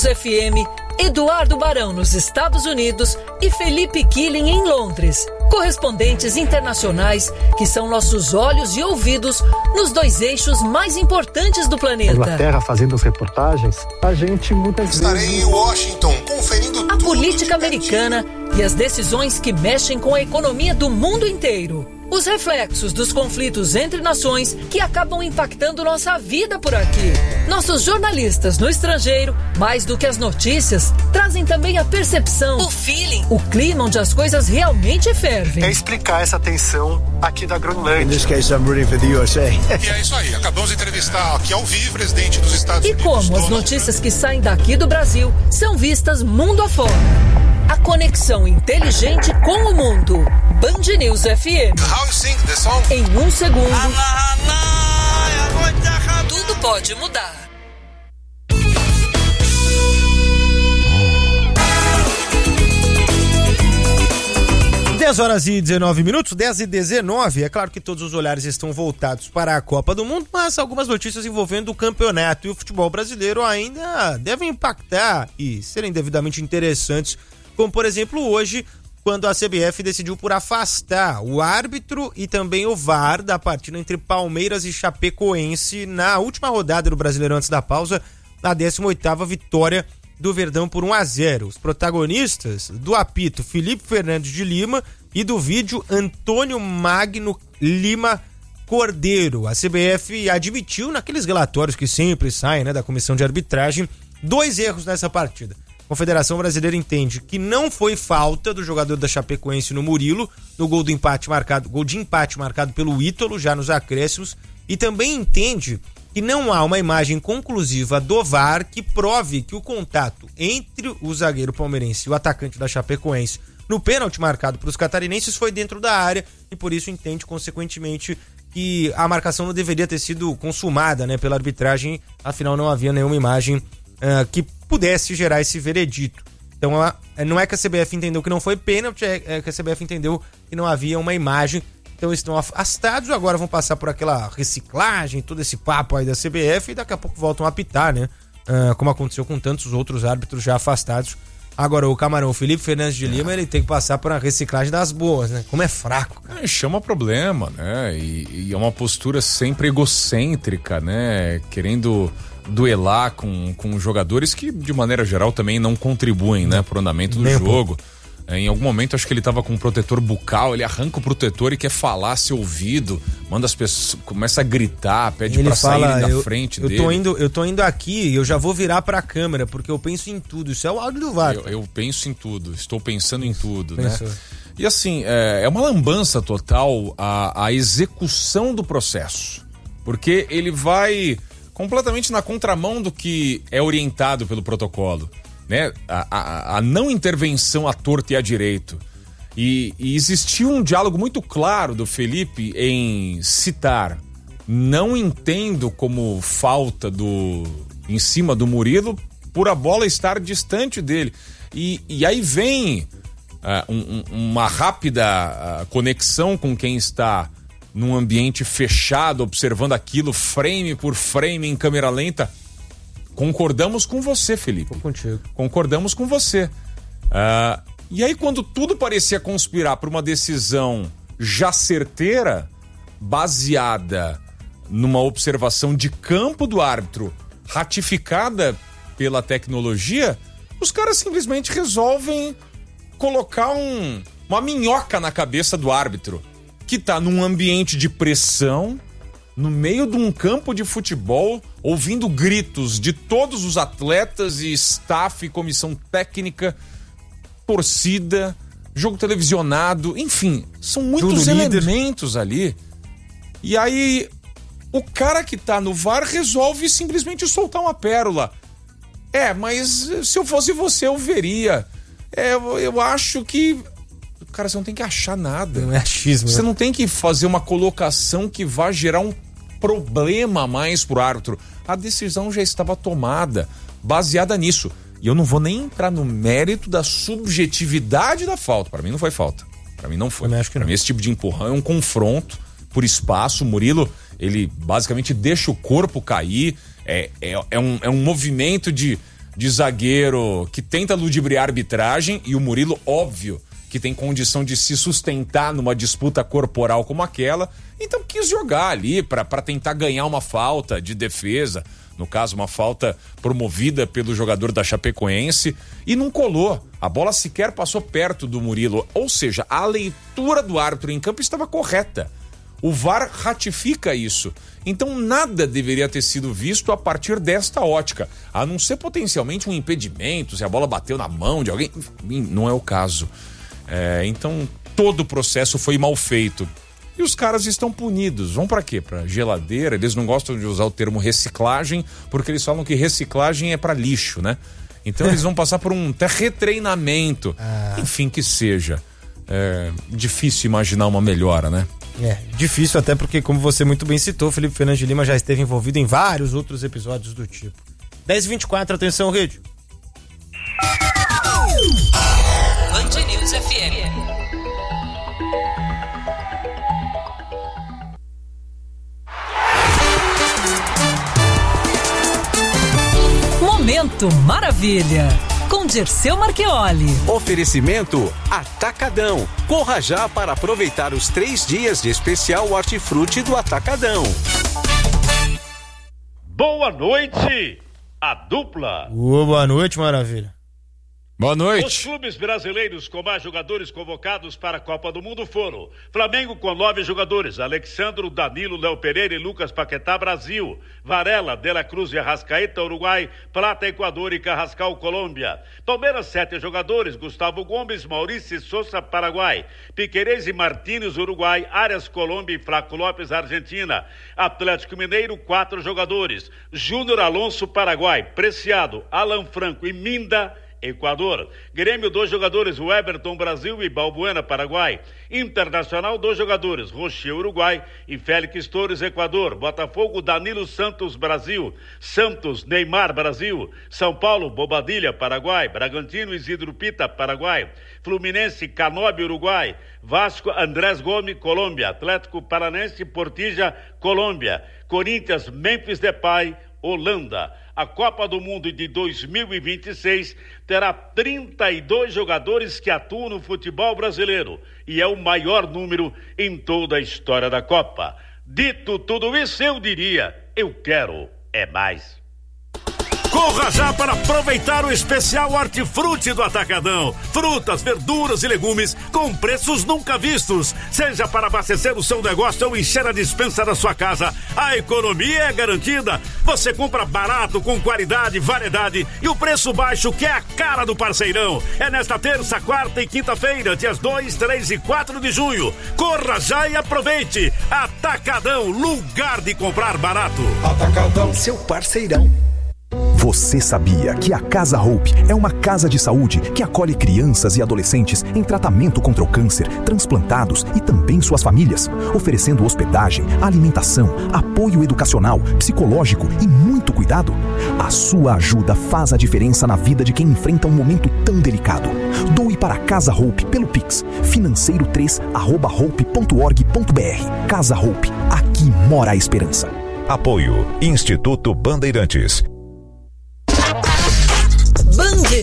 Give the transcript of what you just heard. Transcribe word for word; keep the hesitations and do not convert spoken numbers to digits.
F M, Eduardo Barão nos Estados Unidos e Felipe Killing em Londres. Correspondentes internacionais que são nossos olhos e ouvidos nos dois eixos mais importantes do planeta. Inglaterra fazendo as reportagens, a gente muitas Estarei vezes... em Washington conferindo a tudo política americana e as decisões que mexem com a economia do mundo inteiro. Os reflexos dos conflitos entre nações que acabam impactando nossa vida por aqui. Nossos jornalistas no estrangeiro, mais do que as notícias, trazem também a percepção, o feeling, o clima onde as coisas realmente fervem. É explicar essa tensão aqui da Groenlândia. In this case, I'm rooting for the U S A. E é isso aí, acabamos de entrevistar aqui ao vivo o presidente dos Estados E Unidos. como as notícias que saem daqui do Brasil são vistas mundo afora. A conexão inteligente com o mundo. Band News F M. How you sing the song? Em um segundo, tudo pode mudar. dez horas e dezenove minutos, dez e dezenove. É claro que todos os olhares estão voltados para a Copa do Mundo, mas algumas notícias envolvendo o campeonato e o futebol brasileiro ainda devem impactar e serem devidamente interessantes, como por exemplo hoje, quando a C B F decidiu por afastar o árbitro e também o V A R da partida entre Palmeiras e Chapecoense na última rodada do Brasileirão antes da pausa, na décima oitava vitória do Verdão por um a zero. Os protagonistas do apito Felipe Fernandes de Lima e do vídeo Antônio Magno Lima Cordeiro. A C B F admitiu naqueles relatórios que sempre saem, né, da comissão de arbitragem, dois erros nessa partida. A Confederação Brasileira entende que não foi falta do jogador da Chapecoense no Murilo, no gol do empate marcado, gol de empate marcado pelo Ítalo, já nos acréscimos, e também entende que não há uma imagem conclusiva do V A R que prove que o contato entre o zagueiro palmeirense e o atacante da Chapecoense no pênalti marcado para os catarinenses foi dentro da área e por isso entende, consequentemente, que a marcação não deveria ter sido consumada, né, pela arbitragem, afinal não havia nenhuma imagem uh, que pudesse gerar esse veredito. Então ela, não é que a C B F entendeu que não foi pênalti, é, é que a C B F entendeu que não havia uma imagem. Então estão afastados, agora vão passar por aquela reciclagem, todo esse papo aí da C B F e daqui a pouco voltam a apitar, né? Uh, como aconteceu com tantos outros árbitros já afastados. Agora o Camarão, o Felipe Fernandes de Lima, ele tem que passar por uma reciclagem das boas, né? Como é fraco, cara. É, chama problema, né? E, e é uma postura sempre egocêntrica, né? Querendo duelar com, com jogadores que, de maneira geral, também não contribuem, não, né, pro andamento do jogo. É, em algum momento, acho que ele tava com um protetor bucal, ele arranca o protetor e quer falar seu ouvido, manda as pessoas, começa a gritar, pede ele pra fala, sair da eu, frente eu dele. Tô indo, eu tô indo aqui e eu já vou virar pra câmera, porque eu penso em tudo. Isso é o áudio do V A R. Eu, eu penso em tudo, estou pensando em tudo, Pensou. né? E assim, é, é uma lambança total a, a execução do processo, porque ele vai completamente na contramão do que é orientado pelo protocolo, né? A, a, a não intervenção à torto e à direito. E, e existiu um diálogo muito claro do Felipe em citar: não entendo como falta do em cima do Murilo por a bola estar distante dele. E, e aí vem uh, um, um, uma rápida uh, conexão com quem está num ambiente fechado, observando aquilo frame por frame em câmera lenta. Concordamos com você, Felipe. Tô contigo. Concordamos com você. Uh, e aí, quando tudo parecia conspirar para uma decisão já certeira, baseada numa observação de campo do árbitro, ratificada pela tecnologia, os caras simplesmente resolvem colocar um, uma minhoca na cabeça do árbitro, que tá num ambiente de pressão, no meio de um campo de futebol, ouvindo gritos de todos os atletas e staff, comissão técnica, torcida, jogo televisionado, enfim, são muitos elementos ali. E aí, o cara que tá no V A R resolve simplesmente soltar uma pérola. É, mas se eu fosse você, eu veria. É, eu, eu acho que... Cara, você não tem que achar nada. Não é achismo. Você não tem que fazer uma colocação que vá gerar um problema a mais pro árbitro. A decisão já estava tomada, baseada nisso. E eu não vou nem entrar no mérito da subjetividade da falta. Para mim não foi falta. Para mim não foi. Eu acho que não. Pra mim esse tipo de empurrão é um confronto por espaço. O Murilo, ele basicamente deixa o corpo cair. É, é, é, um, é um movimento de... de zagueiro que tenta ludibriar a arbitragem, e o Murilo, óbvio, que tem condição de se sustentar numa disputa corporal como aquela, então quis jogar ali para tentar ganhar uma falta de defesa, no caso uma falta promovida pelo jogador da Chapecoense, e não colou, a bola sequer passou perto do Murilo, ou seja, a leitura do árbitro em campo estava correta. O V A R ratifica isso. Então nada deveria ter sido visto a partir desta ótica, a não ser potencialmente um impedimento, se a bola bateu na mão de alguém. Não é o caso. É, então todo o processo foi mal feito. E os caras estão punidos. Vão pra quê? Pra geladeira? Eles não gostam de usar o termo reciclagem, porque eles falam que reciclagem é pra lixo, né? Então eles vão passar por um retreinamento. Ah. Enfim, que seja. É difícil imaginar uma melhora, né? É, difícil até porque, como você muito bem citou, Felipe Fernandes de Lima já esteve envolvido em vários outros episódios do tipo. dez e vinte e quatro, atenção, rede. Band News F M. Momento Maravilha, com Dirceu Marchioli. Oferecimento Atacadão. Corra já para aproveitar os três dias de especial hortifruti do Atacadão. Boa noite, a dupla. Uh, boa noite, Maravilha. Boa noite. Os clubes brasileiros com mais jogadores convocados para a Copa do Mundo foram: Flamengo com nove jogadores, Alexandro, Danilo, Léo Pereira e Lucas Paquetá, Brasil; Varela, De La Cruz e Arrascaeta, Uruguai; Plata, Equador e Carrascal, Colômbia; Palmeiras, sete jogadores, Gustavo Gomes, Maurício e Sousa, Paraguai; Piquerez e Martínez, Uruguai; Arias, Colômbia e Flaco Lopes, Argentina; Atlético Mineiro, quatro jogadores, Júnior Alonso, Paraguai; Preciado, Alan Franco e Minda, Equador; Grêmio, dois jogadores, o Everton, Brasil e Balbuena, Paraguai; Internacional, dois jogadores, Rocher, Uruguai e Félix Torres, Equador; Botafogo, Danilo Santos, Brasil; Santos, Neymar, Brasil; São Paulo, Bobadilha, Paraguai; Bragantino, Isidro Pita, Paraguai; Fluminense, Canobi, Uruguai; Vasco, Andrés Gomes, Colômbia; Atlético Paranense, Portilla, Colômbia; Corinthians, Memphis Depay, Holanda. A Copa do Mundo de dois mil e vinte e seis terá trinta e dois jogadores que atuam no futebol brasileiro e é o maior número em toda a história da Copa. Dito tudo isso, eu diria, eu quero é mais. Corra já para aproveitar o especial Hortifruti do Atacadão. Frutas, verduras e legumes com preços nunca vistos. Seja para abastecer o seu negócio ou encher a despensa da sua casa, a economia é garantida. Você compra barato, com qualidade, variedade e o preço baixo, que é a cara do parceirão. É nesta terça, quarta e quinta-feira, dias dois, três e quatro de junho. Corra já e aproveite. Atacadão, lugar de comprar barato. Atacadão, seu parceirão. Você sabia que a Casa Hope é uma casa de saúde que acolhe crianças e adolescentes em tratamento contra o câncer, transplantados e também suas famílias, oferecendo hospedagem, alimentação, apoio educacional, psicológico e muito cuidado? A sua ajuda faz a diferença na vida de quem enfrenta um momento tão delicado. Doe para a Casa Hope pelo Pix, financeiro três arroba hope ponto org ponto br. Casa Hope, aqui mora a esperança. Apoio Instituto Bandeirantes. Band